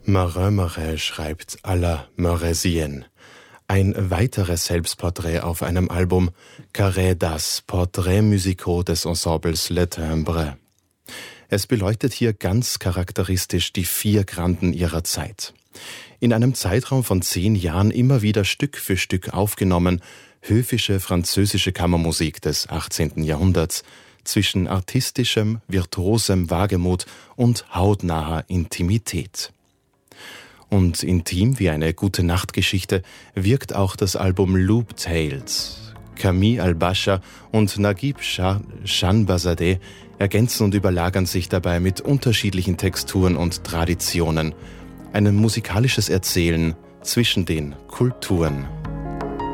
Marin schreibt à la Maurésienne. Ein weiteres Selbstporträt auf einem Album Carré d'As, Portraits musicaux des Ensembles Le Timbre. Es beleuchtet hier ganz charakteristisch die 4 Granden ihrer Zeit. In einem Zeitraum von 10 Jahren immer wieder Stück für Stück aufgenommen, höfische französische Kammermusik des 18. Jahrhunderts zwischen artistischem, virtuosem Wagemut und hautnaher Intimität. Und intim wie eine Gute-Nacht-Geschichte wirkt auch das Album Loop Tales. Camille Al-Basha und Naguib Shanbazadeh ergänzen und überlagern sich dabei mit unterschiedlichen Texturen und Traditionen. Ein musikalisches Erzählen zwischen den Kulturen.